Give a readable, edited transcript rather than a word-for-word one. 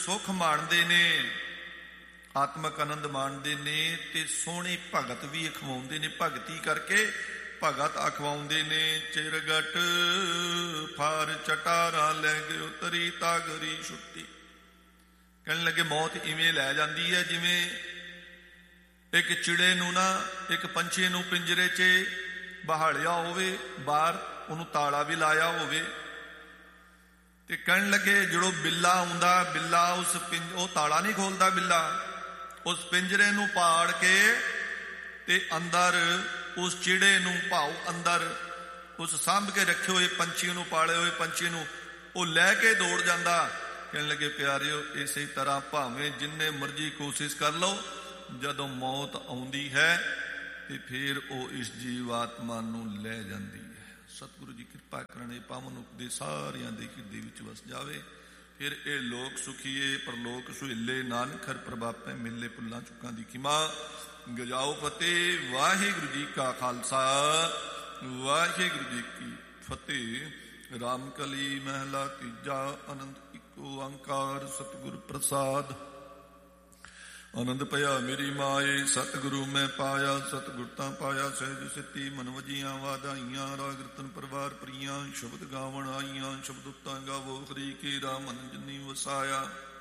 ਸੁਖ ਮਾਣਦੇ ਨੇ, ਆਤਮਕ ਆਨੰਦ ਮਾਣਦੇ ਨੇ ਤੇ ਸੋਹਣੀ ਭਗਤ ਵੀ ਅਖਵਾਉਂਦੇ ਨੇ। ਭਗਤੀ ਕਰਕੇ ਭਗਤ ਅਖਵਾਉਂਦੇ ਨੇ। ਚਿਰਗਟ ਫਾਰ ਚਟਾਰਾਂ ਲੈ ਗਇਓ ਤਰੀ ਤਾਗਰੀ ਛੁੱਟੀ। ਕਹਿਣ ਲੱਗੇ ਮੌਤ ਇਵੇਂ ਲੈ ਜਾਂਦੀ ਹੈ ਜਿਵੇਂ ਇੱਕ ਚਿੜੇ ਨੂੰ ਨਾ, ਇੱਕ ਪੰਛੀ ਨੂੰ ਪਿੰਜਰੇ 'ਚ ਬਹਾਲਿਆ ਹੋਵੇ, ਬਾਹਰ ਉਹਨੂੰ ਤਾਲਾ ਵੀ ਲਾਇਆ ਹੋਵੇ, ਤੇ ਕਹਿਣ ਲੱਗੇ ਜਦੋਂ ਬਿੱਲਾ ਆਉਂਦਾ, ਬਿੱਲਾ ਉਹ ਤਾਲਾ ਨਹੀਂ ਖੋਲਦਾ, ਬਿੱਲਾ ਉਸ ਪਿੰਜਰੇ ਨੂੰ ਪਾੜ ਕੇ ਤੇ ਅੰਦਰ ਉਸ ਚਿੜੇ ਨੂੰ ਭਾਉ ਅੰਦਰ ਉਸ ਸਾਂਭ ਕੇ ਰੱਖੇ ਹੋਏ ਪੰਛੀ ਨੂੰ, ਪਾਲੇ ਹੋਏ ਪੰਛੀ ਨੂੰ ਉਹ ਲੈ ਕੇ ਦੌੜ ਜਾਂਦਾ। ਕਹਿਣ ਲੱਗੇ ਪਿਆਰਿਓ, ਇਸੇ ਤਰ੍ਹਾਂ ਭਾਵੇਂ ਜਿੰਨੇ ਮਰਜ਼ੀ ਕੋਸ਼ਿਸ਼ ਕਰ ਲਓ, ਜਦੋਂ ਮੌਤ ਆਉਂਦੀ ਹੈ ਤੇ ਫਿਰ ਉਹ ਇਸ ਜੀਵਾਤਮਾ ਨੂੰ ਲੈ ਜਾਂਦੀ ਹੈ। ਸਤਿਗੁਰੂ ਜੀ ਕਿਰਪਾ ਕਰਨ, ਇਹ ਪਾਵਨ ਉਪਦੇਸ਼ ਸਾਰਿਆਂ ਦੇ ਹਿਰਦੇ ਵਿੱਚ ਵਸ ਜਾਵੇ। ਫਿਰ ਇਹ ਲੋਕ ਸੁਖੀਏ ਪਰਲੋਕ ਸੁਹੇਲੇ, ਨਾਨਕ ਹਰਿ ਪ੍ਰਭਾਪੈ ਮਿਲੇ ਭੁੱਲਾਂ ਚੁੱਕਾਂ ਦੀ ਖਿਮਾ। ਗਜਾਓ ਫਤਿਹ। ਵਾਹਿਗੁਰੂ ਜੀ ਕਾ ਖਾਲਸਾ, ਵਾਹਿਗੁਰੂ ਜੀ ਕੀ ਫਤਿਹ। ਰਾਮ ਕਲੀ ਮਹਿਲਾ ਤੀਜਾ। ਆਨੰਦ ਇੱਕ ਓੰਕਾਰ ਸਤਿਗੁਰ ਪ੍ਰਸਾਦ। ਆਨੰਦ ਭਇਆ ਮੇਰੀ ਮਾਏ, ਸਤਿਗੁਰੂ ਮੈਂ ਪਾਇਆ। ਸਤਿਗੁਰ ਤਾਂ ਪਾਇਆ ਸਹਿਜ ਸਿੱਤੀ, ਮਨ ਵਜੀਆਂ ਵਾਧਾਈਆਂ। ਰਾਗ ਰਤਨ ਪਰਵਾਰ ਪ੍ਰੀਆਂ, ਸ਼ਬਦ ਗਾਵਣ ਆਈਆਂ। ਸ਼ਬਦ ਉੱਤਾਂ ਗਾਵੋ ਹਰੀ ਕੇ ਰਾਮ, ਮਨ ਜਿਨੀ ਵਸਾਇਆ।